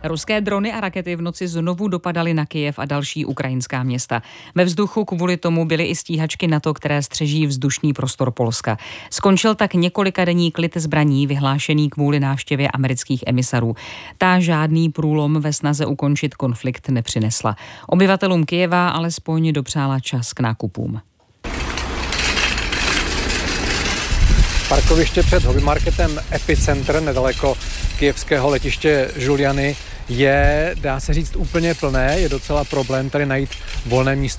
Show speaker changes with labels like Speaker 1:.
Speaker 1: Ruské drony a rakety v noci znovu dopadaly na Kyjev a další ukrajinská města. Ve vzduchu kvůli tomu byly i stíhačky NATO, které střeží vzdušný prostor Polska. Skončil tak několikadenní klid zbraní vyhlášený kvůli návštěvě amerických emisarů. Ta žádný průlom ve snaze ukončit konflikt nepřinesla. Obyvatelům Kyjeva alespoň dopřála čas k nákupům.
Speaker 2: Parkoviště před hobbymarketem Epicentr nedaleko kyjevského letiště Žuljany je, dá se říct, úplně plné. Je docela problém tady najít volné místo